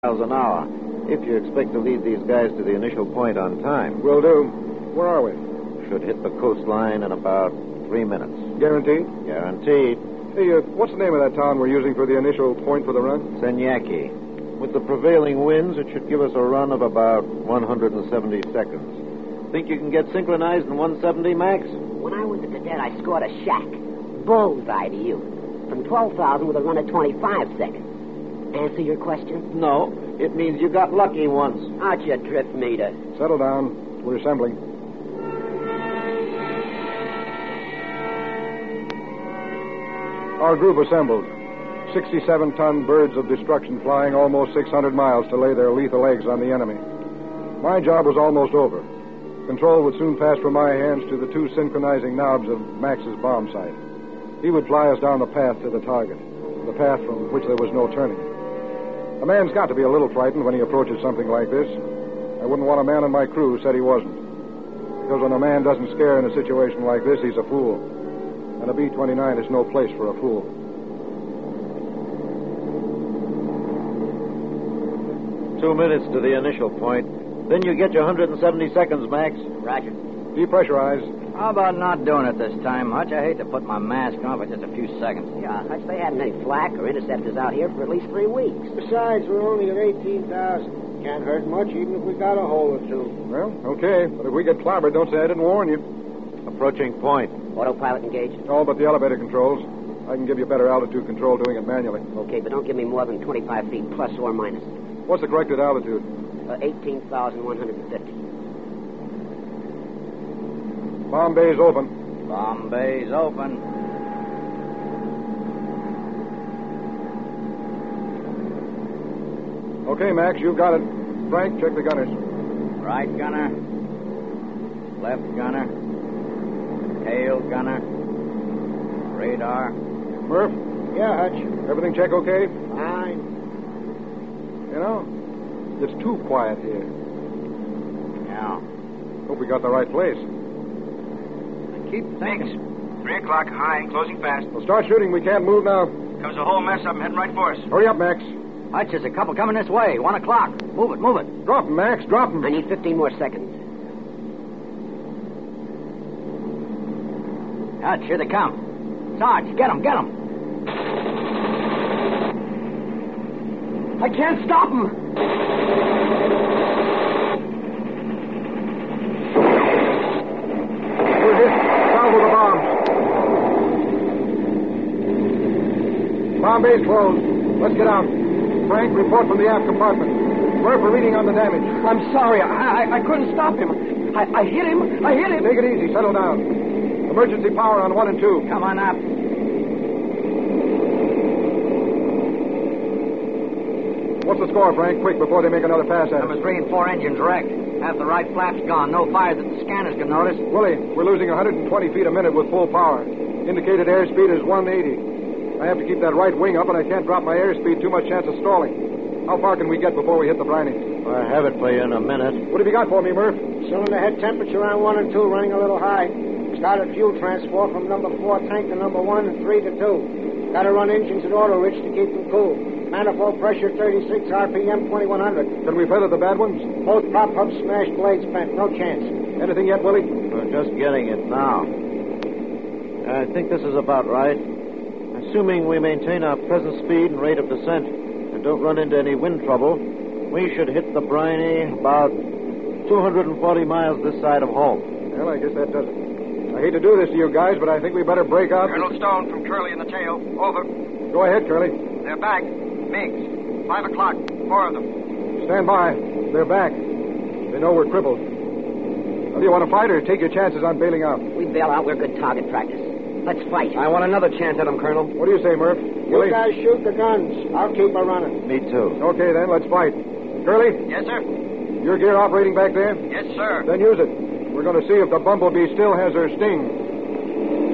miles an hour, if you expect to lead these guys to the initial point on time. Will do. Where are we? Should hit the coastline in about 3 minutes. Guaranteed? Guaranteed. Hey, what's the name of that town we're using for the initial point for the run? Senyaki. With the prevailing winds, it should give us a run of about 170 seconds. Think you can get synchronized in 170, Max? When I was a cadet, I scored a shack. Bullseye to you. From 12,000 with a run of 25 seconds. Answer your question? No. It means you got lucky once. Out your drift meter. Settle down. We're assembling. Our group assembled. 67-ton birds of destruction flying almost 600 miles to lay their lethal eggs on the enemy. My job was almost over. Control would soon pass from my hands to the two synchronizing knobs of Max's bomb sight. He would fly us down the path to the target, the path from which there was no turning. A man's got to be a little frightened when he approaches something like this. I wouldn't want a man on my crew who said he wasn't. Because when a man doesn't scare in a situation like this, he's a fool. And a B-29 is no place for a fool. Two minutes to the initial point. Then you get your 170 seconds, Max. Roger. Depressurize. How about not doing it this time, Hutch? I hate to put my mask on for just a few seconds. Yeah, Hutch, they haven't any flak or interceptors out here for at least 3 weeks. Besides, we're only at 18,000. Can't hurt much, even if we got a hole or two. Well, okay. But if we get clobbered, don't say I didn't warn you. Approaching point. Autopilot engaged? All but the elevator controls. I can give you better altitude control doing it manually. Okay, but don't give me more than 25 feet, plus or minus. What's the corrected altitude? 18,150. Bomb bay's open. Bomb bay's open. Okay, Max, you've got it. Frank, check the gunners. Right gunner. Left gunner. Tail gunner. Radar. Murph, Yeah, Hutch. everything check okay? Fine. You know, it's too quiet here. Yeah. Hope we got the right place. Keep thinking. 3 o'clock, high, closing fast. Well, start shooting. We can't move now. Comes a whole mess up, heading right for us. Hurry up, Max. Hutch, there's a couple coming this way. 1 o'clock. Move it, move it. Drop 'em, Max. Drop 'em. I need 15 more seconds. Hutch, here they come. Sarge, get 'em, get 'em. I can't stop them. We're hit. Down with the bombs. Bomb bay's closed. Let's get out. Frank, report from the aft compartment. Murph, we're reading on the damage. I'm sorry. I couldn't stop him. I hit him. I hit him. Take it easy. Settle down. Emergency power on 1 and 2. Come on up. What's the score, Frank? Quick, before they make another pass at us. Number 3 and 4 engines wrecked. Half the right flap's gone. No fire that the scanners can notice. Willie, we're losing 120 feet a minute with full power. Indicated airspeed is 180. I have to keep that right wing up, and I can't drop my airspeed. Too much chance of stalling. How far can we get before we hit the briny? I have it for you in a minute. What have you got for me, Murph? Cylinder head temperature on 1 and 2, running a little high. Started fuel transport from number 4 tank to number 1 and 3 to 2. Got to run engines at auto rich to keep them cool. Manifold pressure 36, RPM 2100. Can we feather the bad ones? Both prop hubs smashed, blades bent. No chance. Anything yet, Willie? We're just getting it now. I think this is about right. Assuming we maintain our present speed and rate of descent and don't run into any wind trouble, we should hit the briny about 240 miles this side of home. Well, I guess that does it. I hate to do this to you guys, but I think we better break out. Colonel Stone from Curly in the tail. Over. Go ahead, Curly. They're back. Meigs. 5 o'clock. 4 of them. Stand by. They're back. They know we're crippled. Well, do you want to fight or take your chances on bailing out? We bail out. We're good target practice. Let's fight. I want another chance at them, Colonel. What do you say, Murph? You guys shoot the guns. I'll keep her running. Me too. Okay, then. Let's fight. Curly, Yes, sir. your gear operating back there? Yes, sir. Then use it. We're going to see if the bumblebee still has her sting.